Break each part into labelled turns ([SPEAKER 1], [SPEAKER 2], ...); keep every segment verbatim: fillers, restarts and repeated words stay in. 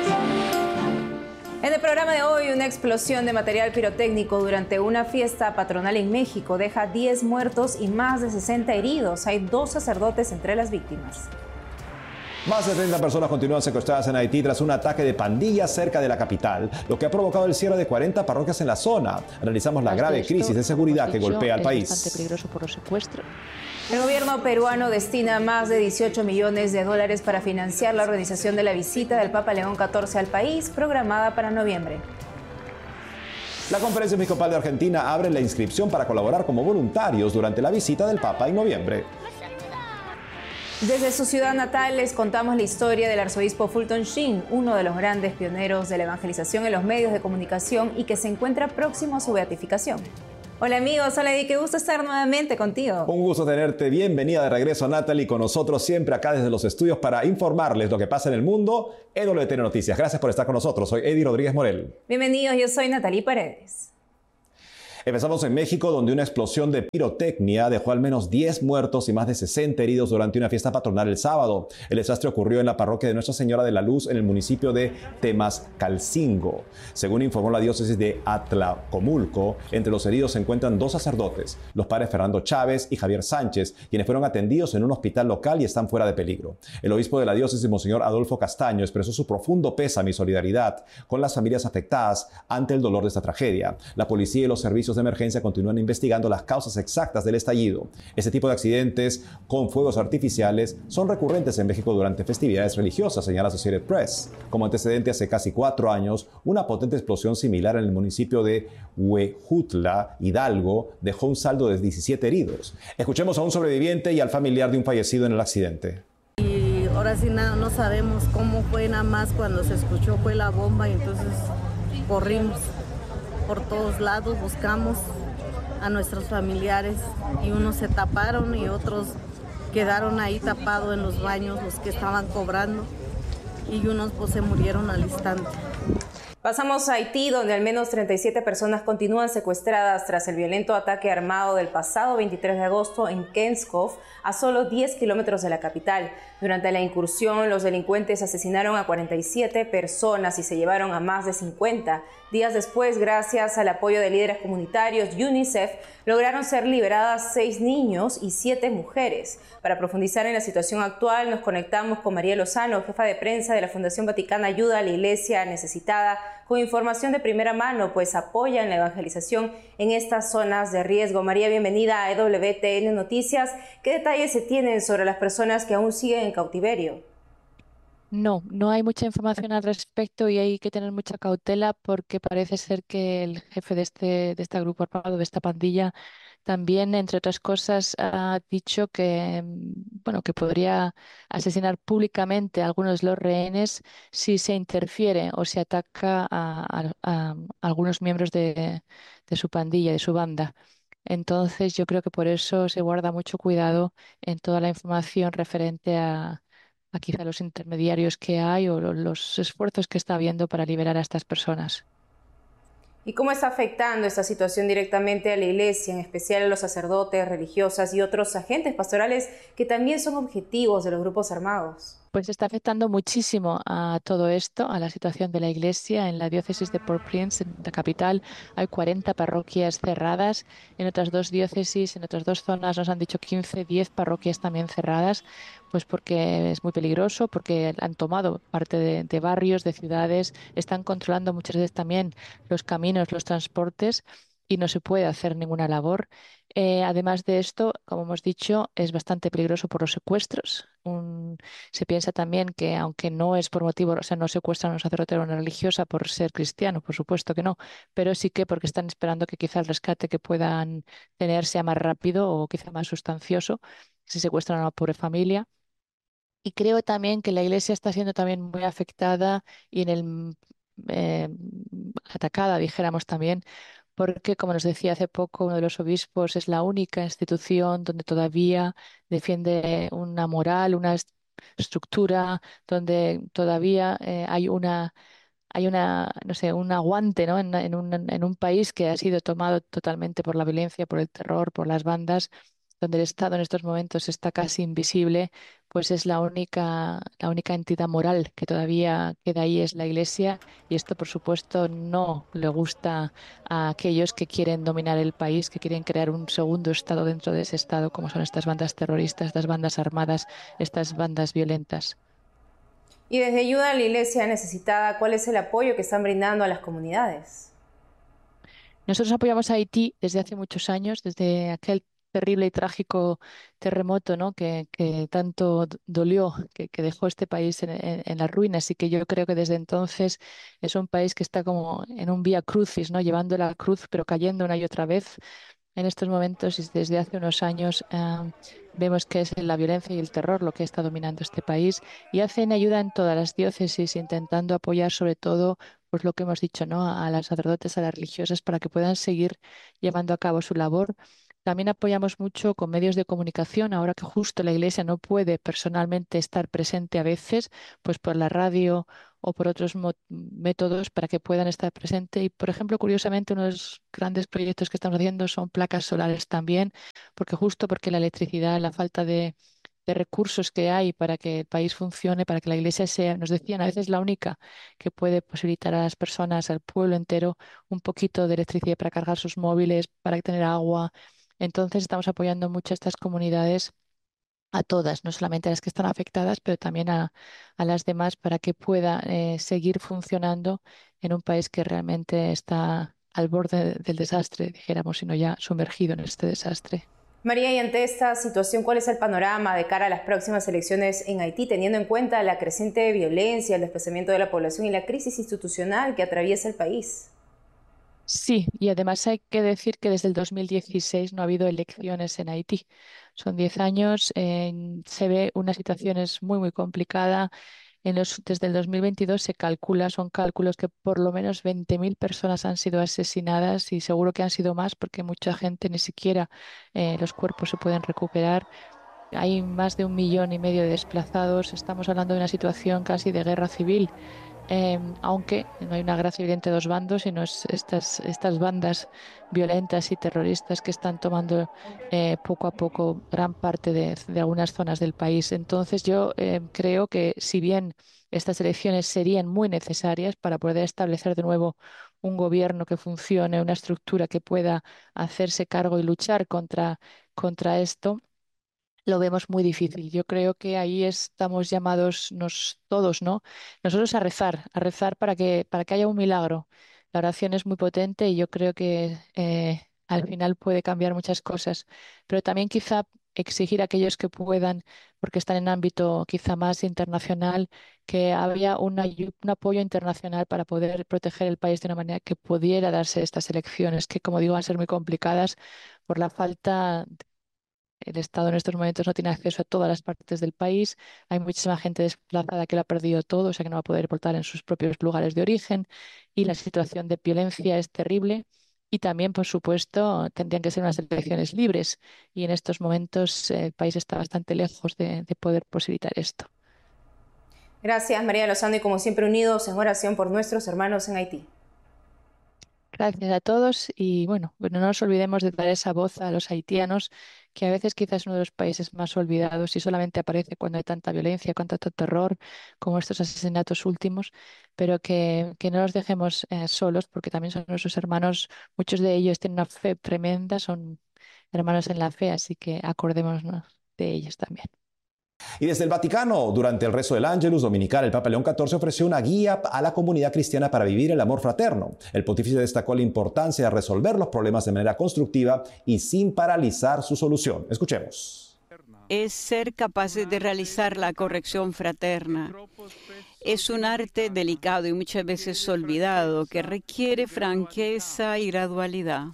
[SPEAKER 1] En el programa de hoy, una explosión de material pirotécnico durante una fiesta patronal en México deja diez muertos y más de sesenta heridos. Hay dos sacerdotes entre las víctimas.
[SPEAKER 2] Más de treinta personas continúan secuestradas en Haití tras un ataque de pandillas cerca de la capital, lo que ha provocado el cierre de cuarenta parroquias en la zona. Analizamos la grave crisis de seguridad que golpea al país.
[SPEAKER 3] Es bastante peligroso por los secuestros.
[SPEAKER 1] El gobierno peruano destina más de dieciocho millones de dólares para financiar la organización de la visita del Papa León catorce al país, programada para noviembre.
[SPEAKER 2] La Conferencia Episcopal de Argentina abre la inscripción para colaborar como voluntarios durante la visita del Papa en noviembre.
[SPEAKER 1] Desde su ciudad natal les contamos la historia del arzobispo Fulton Sheen, uno de los grandes pioneros de la evangelización en los medios de comunicación y que se encuentra próximo a su beatificación. Hola amigos, hola Eddie, qué gusto estar nuevamente contigo.
[SPEAKER 2] Un gusto tenerte, bienvenida de regreso Natalie, con nosotros siempre acá desde los estudios para informarles lo que pasa en el mundo. E W T N Noticias, gracias por estar con nosotros, soy Eddie Rodríguez Morel.
[SPEAKER 1] Bienvenidos, yo soy Natalie Paredes.
[SPEAKER 2] Empezamos en México, donde una explosión de pirotecnia dejó al menos diez muertos y más de sesenta heridos durante una fiesta patronal el sábado. El desastre ocurrió en la parroquia de Nuestra Señora de la Luz en el municipio de Temascalcingo. Según informó la diócesis de Atlacomulco, entre los heridos se encuentran dos sacerdotes, los padres Fernando Chávez y Javier Sánchez, quienes fueron atendidos en un hospital local y están fuera de peligro. El obispo de la diócesis, Monseñor Adolfo Castaño, expresó su profundo pésame y solidaridad con las familias afectadas ante el dolor de esta tragedia. La policía y los servicios de emergencia continúan investigando las causas exactas del estallido. Este tipo de accidentes con fuegos artificiales son recurrentes en México durante festividades religiosas, señala Associated Press. Como antecedente, hace casi cuatro años, una potente explosión similar en el municipio de Huejutla, Hidalgo, dejó un saldo de diecisiete heridos. Escuchemos a un sobreviviente y al familiar de un fallecido en el accidente.
[SPEAKER 4] Y ahora sí no, no sabemos cómo fue, nada más cuando se escuchó fue la bomba y entonces corrimos por todos lados, buscamos a nuestros familiares y unos se taparon y otros quedaron ahí tapados en los baños, los que estaban cobrando, y unos pues se murieron al instante.
[SPEAKER 1] Pasamos a Haití, donde al menos treinta y siete personas continúan secuestradas tras el violento ataque armado del pasado veintitrés de agosto en Kenskov, a solo diez kilómetros de la capital. Durante la incursión, los delincuentes asesinaron a cuarenta y siete personas y se llevaron a más de cincuenta. Días después, gracias al apoyo de líderes comunitarios y UNICEF, lograron ser liberadas seis niños y siete mujeres. Para profundizar en la situación actual, nos conectamos con María Lozano, jefa de prensa de la Fundación Vaticana Ayuda a la Iglesia Necesitada, con información de primera mano, pues apoyan la evangelización en estas zonas de riesgo. María, bienvenida a E W T N Noticias. ¿Qué detalles se tienen sobre las personas que aún siguen en cautiverio?
[SPEAKER 3] No, no hay mucha información al respecto y hay que tener mucha cautela porque parece ser que el jefe de este, de este grupo armado, de esta pandilla, también, entre otras cosas, ha dicho que, mm, bueno, que podría asesinar públicamente a algunos de los rehenes si se interfiere o se ataca a, a- a algunos miembros de, de su pandilla, de su banda. Entonces, yo creo que por eso se guarda mucho cuidado en toda la información referente a, a quizá los intermediarios que hay o lo- los esfuerzos que está habiendo para liberar a estas personas.
[SPEAKER 1] ¿Y cómo está afectando esta situación directamente a la iglesia, en especial a los sacerdotes, religiosas y otros agentes pastorales que también son objetivos de los grupos armados?
[SPEAKER 3] Pues está afectando muchísimo a todo esto, a la situación de la iglesia. En la diócesis de Port-au-Prince, en la capital, hay cuarenta parroquias cerradas. En otras dos diócesis, en otras dos zonas, nos han dicho quince, diez parroquias también cerradas, pues porque es muy peligroso, porque han tomado parte de, de barrios, de ciudades, están controlando muchas veces también los caminos, los transportes, y no se puede hacer ninguna labor. Eh, además de esto, como hemos dicho, es bastante peligroso por los secuestros. Un- se piensa también que, aunque no es por motivo, o sea, no secuestran a un sacerdote o a una religiosa por ser cristiano, por supuesto que no, pero sí que porque están esperando que quizá el rescate que puedan tener sea más rápido o quizá más sustancioso si secuestran a una pobre familia. Y creo también que la Iglesia está siendo también muy afectada y en el eh, atacada, dijéramos también, porque, como nos decía hace poco uno de los obispos, es la única institución donde todavía defiende una moral, una est- estructura, donde todavía eh, hay una hay una, no sé, un aguante, ¿no? En, en un, en un país que ha sido tomado totalmente por la violencia, por el terror, por las bandas, donde el Estado en estos momentos está casi invisible, pues es la única, la única entidad moral que todavía queda ahí, es la Iglesia, y esto, por supuesto, no le gusta a aquellos que quieren dominar el país, que quieren crear un segundo Estado dentro de ese Estado, como son estas bandas terroristas, estas bandas armadas, estas bandas violentas.
[SPEAKER 1] Y desde Ayuda a la Iglesia Necesitada, ¿cuál es el apoyo que están brindando a las comunidades?
[SPEAKER 3] Nosotros apoyamos a Haití desde hace muchos años, desde aquel terrible y trágico terremoto, ¿no? que, que tanto dolió, que, que dejó este país en, en, en las ruinas, y que yo creo que desde entonces es un país que está como en un vía crucis, ¿no? Llevando la cruz, pero cayendo una y otra vez. En estos momentos y desde hace unos años eh, vemos que es la violencia y el terror lo que está dominando este país, y hacen ayuda en todas las diócesis, intentando apoyar sobre todo, pues lo que hemos dicho, ¿no? A las sacerdotes, a las religiosas, para que puedan seguir llevando a cabo su labor. También apoyamos mucho con medios de comunicación, ahora que justo la Iglesia no puede personalmente estar presente a veces, pues por la radio o por otros métodos para que puedan estar presentes. Y, por ejemplo, curiosamente, uno de los grandes proyectos que estamos haciendo son placas solares también, porque justo porque la electricidad, la falta de, de recursos que hay para que el país funcione, para que la Iglesia sea, nos decían, a veces la única que puede posibilitar a las personas, al pueblo entero, un poquito de electricidad para cargar sus móviles, para tener agua. Entonces estamos apoyando mucho a estas comunidades, a todas, no solamente a las que están afectadas, pero también a, a las demás, para que pueda eh, seguir funcionando en un país que realmente está al borde del desastre, dijéramos, sino ya sumergido en este desastre.
[SPEAKER 1] María, y ante esta situación, ¿cuál es el panorama de cara a las próximas elecciones en Haití, teniendo en cuenta la creciente violencia, el desplazamiento de la población y la crisis institucional que atraviesa el país?
[SPEAKER 3] Sí, y además hay que decir que desde el dos mil dieciséis no ha habido elecciones en Haití. Son diez años, eh, se ve una situación es muy, muy complicada. En los, desde el dos mil veintidós se calcula, son cálculos, que por lo menos veinte mil personas han sido asesinadas, y seguro que han sido más porque mucha gente ni siquiera eh, los cuerpos se pueden recuperar. Hay más de un millón y medio de desplazados. Estamos hablando de una situación casi de guerra civil. Eh, aunque no hay una guerra civil entre dos bandos, sino es estas, estas bandas violentas y terroristas que están tomando eh, poco a poco gran parte de, de algunas zonas del país. Entonces yo eh, creo que, si bien estas elecciones serían muy necesarias para poder establecer de nuevo un gobierno que funcione, una estructura que pueda hacerse cargo y luchar contra, contra esto, lo vemos muy difícil. Yo creo que ahí estamos llamados nos, todos, ¿no? Nosotros a rezar, a rezar para que, para que haya un milagro. La oración es muy potente, y yo creo que eh, al final puede cambiar muchas cosas. Pero también quizá exigir a aquellos que puedan, porque están en ámbito quizá más internacional, que haya una ayu- un apoyo internacional para poder proteger el país de una manera que pudiera darse estas elecciones, que, como digo, van a ser muy complicadas por la falta. El Estado en estos momentos no tiene acceso a todas las partes del país. Hay muchísima gente desplazada que lo ha perdido todo, o sea que no va a poder votar en sus propios lugares de origen. Y la situación de violencia es terrible. Y también, por supuesto, tendrían que ser unas elecciones libres. Y en estos momentos eh, el país está bastante lejos de, de poder posibilitar esto.
[SPEAKER 1] Gracias, María Lozano, y como siempre unidos en oración por nuestros hermanos en Haití.
[SPEAKER 3] Gracias a todos, y bueno, pues no nos olvidemos de dar esa voz a los haitianos, que a veces quizás es uno de los países más olvidados y solamente aparece cuando hay tanta violencia, con tanto terror, como estos asesinatos últimos, pero que, que no los dejemos eh, solos, porque también son nuestros hermanos. Muchos de ellos tienen una fe tremenda, son hermanos en la fe, así que acordémonos de ellos también.
[SPEAKER 2] Y desde el Vaticano, durante el rezo del Ángelus dominical, el Papa León catorce ofreció una guía a la comunidad cristiana para vivir el amor fraterno. El pontífice destacó la importancia de resolver los problemas de manera constructiva y sin paralizar su solución. Escuchemos.
[SPEAKER 5] Es ser capaces de realizar la corrección fraterna. Es un arte delicado y muchas veces olvidado, que requiere franqueza y gradualidad.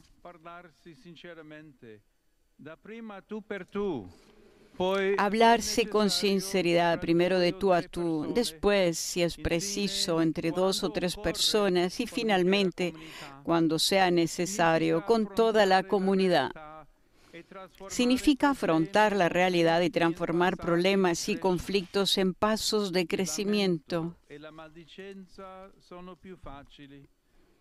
[SPEAKER 5] Hablarse con sinceridad, primero de tú a tú, después, si es preciso, entre dos o tres personas, y finalmente, cuando sea necesario, con toda la comunidad. Significa afrontar la realidad y transformar problemas y conflictos en pasos de crecimiento.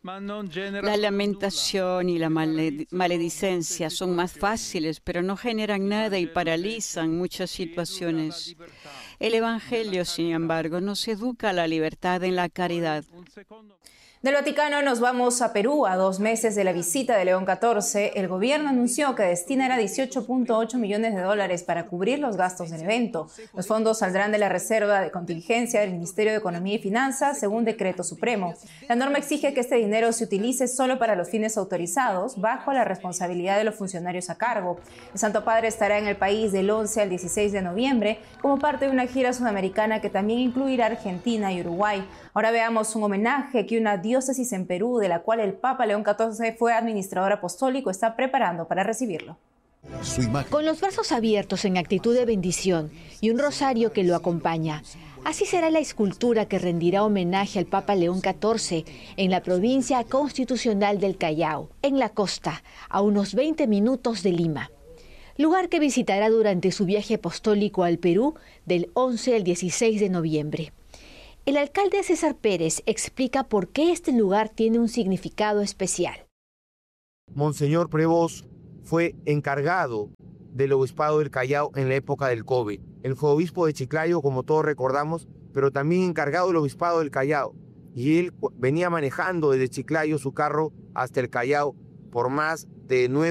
[SPEAKER 5] La lamentación y la maled- maledicencia son más fáciles, pero no generan nada y paralizan muchas situaciones. El Evangelio, sin embargo, nos educa a la libertad en la caridad.
[SPEAKER 1] Del Vaticano nos vamos a Perú. A dos meses de la visita de León catorce, el gobierno anunció que destinará dieciocho punto ocho millones de dólares para cubrir los gastos del evento. Los fondos saldrán de la reserva de contingencia del Ministerio de Economía y Finanzas, según decreto supremo. La norma exige que este dinero se utilice solo para los fines autorizados, bajo la responsabilidad de los funcionarios a cargo. El Santo Padre estará en el país del once al dieciséis de noviembre como parte de una gira sudamericana que también incluirá Argentina y Uruguay. Ahora veamos un homenaje que una diócesis en Perú, de la cual el Papa León catorce fue administrador apostólico, está preparando para recibirlo.
[SPEAKER 6] Con los brazos abiertos en actitud de bendición y un rosario que lo acompaña. Así será la escultura que rendirá homenaje al Papa León catorce en la provincia constitucional del Callao, en la costa, a unos veinte minutos de Lima. Lugar que visitará durante su viaje apostólico al Perú del once al dieciséis de noviembre. El alcalde César Pérez explica por qué este lugar tiene un significado especial.
[SPEAKER 7] Monseñor Prevost fue encargado del obispado del Callao en la época del COVID. Él fue obispo de Chiclayo, como todos recordamos, pero también encargado del obispado del Callao. Y él venía manejando desde Chiclayo su carro hasta el Callao por más de nueve